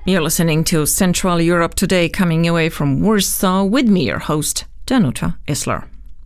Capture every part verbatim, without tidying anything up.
You're listening to Central Europe Today, coming away from Warsaw with me, your host, Danuta Isler.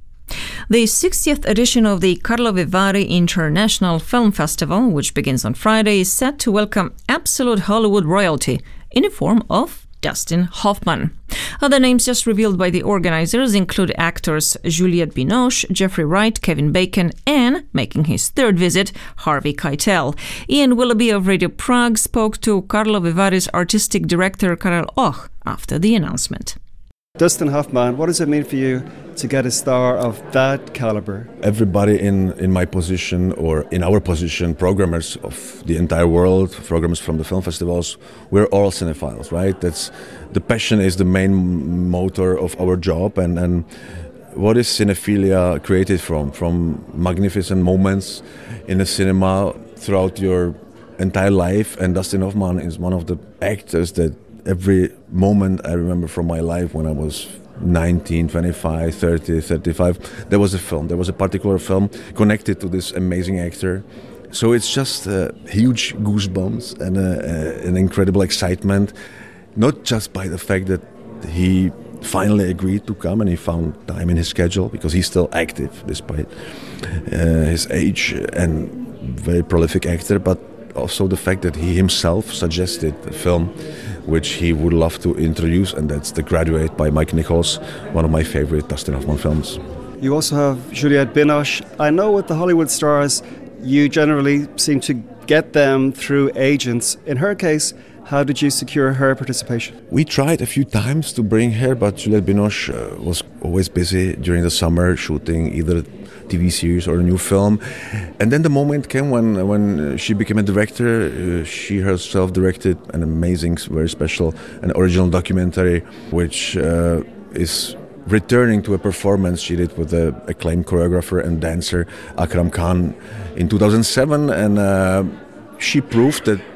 The sixtieth edition of the Karlovy Vary International Film Festival, which begins on Friday, is set to welcome absolute Hollywood royalty in the form of Dustin Hoffman. Other names just revealed by the organizers include actors Juliette Binoche, Jeffrey Wright, Kevin Bacon, and, making his third visit, Harvey Keitel. Ian Willoughby of Radio Prague spoke to Karlovy Vary's artistic director Karel Och after the announcement. Dustin Hoffman, what does it mean for you to get a star of that caliber? Everybody in, in my position or in our position, programmers of the entire world, programmers from the film festivals, we're all cinephiles, right? That's the passion is the main motor of our job, and, and what is cinephilia created from? From magnificent moments in the cinema throughout your entire life, and Dustin Hoffman is one of the actors that every moment I remember from my life when I was nineteen, twenty-five, thirty, thirty-five, there was a film, there was a particular film connected to this amazing actor. So it's just uh, huge goosebumps and uh, uh, an incredible excitement, not just by the fact that he finally agreed to come and he found time in his schedule, because he's still active despite uh, his age and very prolific actor, but also the fact that he himself suggested a film which he would love to introduce, and that's The Graduate by Mike Nichols, one of my favorite Dustin Hoffman films. You also have Juliette Binoche. I know with the Hollywood stars, you generally seem to get them through agents. In her case, how did you secure her participation? We tried a few times to bring her, but Juliette Binoche uh, was always busy during the summer shooting either T V series or a new film. And then the moment came when when she became a director. Uh, she herself directed an amazing, very special and original documentary, which uh, is returning to a performance she did with the acclaimed choreographer and dancer Akram Khan in two thousand seven. And uh, she proved that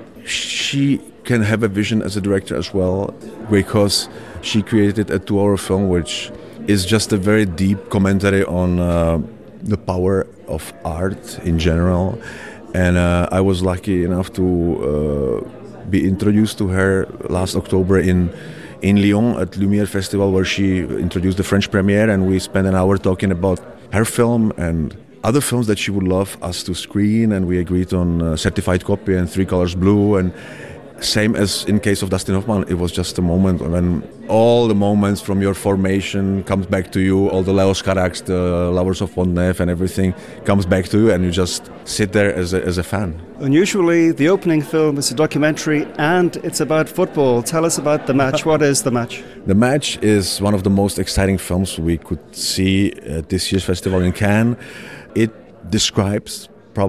she can have a vision as a director as well, because she created a two-hour film which is just a very deep commentary on uh, the power of art in general. And uh, I was lucky enough to uh, be introduced to her last October in in Lyon at Lumière Festival, where she introduced the French premiere, and we spent an hour talking about her film and other films that she would love us to screen, and we agreed on a certified copy and Three Colors Blue. And same as in case of Dustin Hoffman, it was just a moment when all the moments from your formation comes back to you, all the Leos Carax, the Lovers of Pont-Neuf and everything comes back to you, and you just sit there as a, as a fan. Unusually, the opening film is a documentary and it's about football. Tell us about The Match. What is The Match? The Match is one of the most exciting films we could see at this year's festival in Cannes. It describes